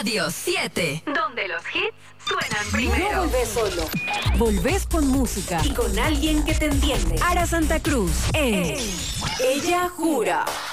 Radio 7, donde los hits suenan primero. No volvés solo. Volvés con música y con alguien que te entiende. Ara Santa Cruz en Ella Jura.